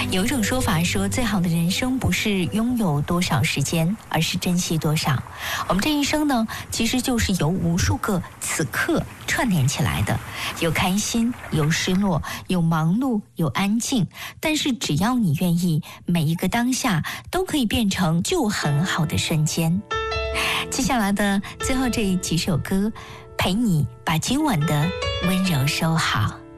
有一种说法说，最好的人生不是拥有多少时间，而是珍惜多少。我们这一生呢，其实就是由无数个此刻串联起来的，有开心，有失落，有忙碌，有安静。但是只要你愿意，每一个当下都可以变成就很好的瞬间。接下来的最后这几首歌，陪你把今晚的温柔收好。